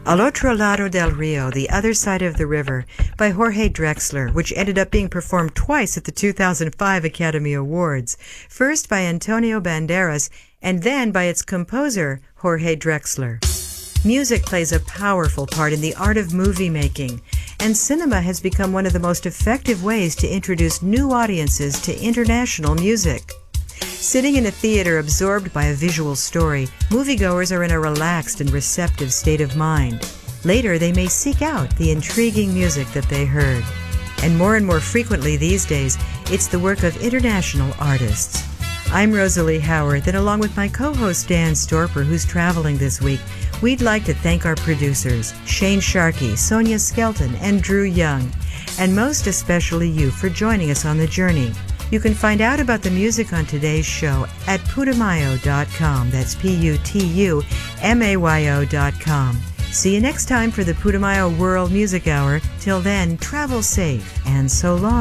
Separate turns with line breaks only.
Al Otro Lado del Rio, The Other Side of the River, by Jorge Drexler, which ended up being performed twice at the 2005 Academy Awards, first by Antonio Banderas and then by its composer, Jorge Drexler. Music plays a powerful part in the art of movie making, and cinema has become one of the most effective ways to introduce new audiences to international music. Sitting in a theater absorbed by a visual story, moviegoers are in a relaxed and receptive state of mind. Later, they may seek out the intriguing music that they heard. And more frequently these days, it's the work of international artists. I'm Rosalie Howard, and along with my co-host Dan Storper, who's traveling this week, we'd like to thank our producers, Shane Sharkey, Sonia Skelton, and Drew Young, and most especially you for joining us on the journey. You can find out about the music on today's show at Putumayo.com. That's Putumayo.com. See you next time for the Putumayo World Music Hour. Till then, travel safe, and so long.